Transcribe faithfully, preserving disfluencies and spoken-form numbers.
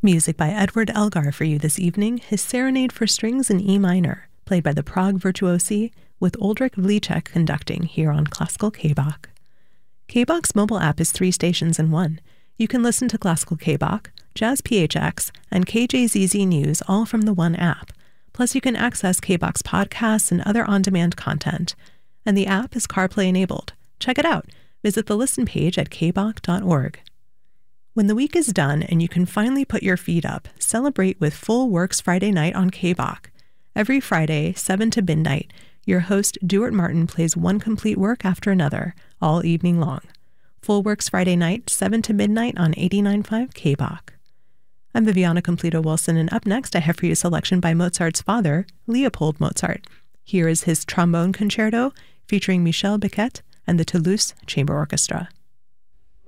Music by Edward Elgar for you this evening, his Serenade for Strings in E minor, played by the Prague Virtuosi, with Oldrich Vlíček conducting here on Classical K-Bach. K-Bach's mobile app is three stations in one. You can listen to Classical K-Bach, Jazz P H X, and K J Z Z News all from the one app. Plus, you can access K-Bach's podcasts and other on-demand content. And the app is CarPlay enabled. Check it out. Visit the listen page at k bach dot org. When the week is done and you can finally put your feet up, celebrate with Full Works Friday night on K-Bach. Every Friday, seven to midnight, your host, Duart Martin, plays one complete work after another, all evening long. Full Works Friday night, seven to midnight on eighty-nine point five K-Bach. I'm Viviana Completo-Wilson, and up next I have for you a selection by Mozart's father, Leopold Mozart. Here is his trombone concerto featuring Michel Becquet and the Toulouse Chamber Orchestra.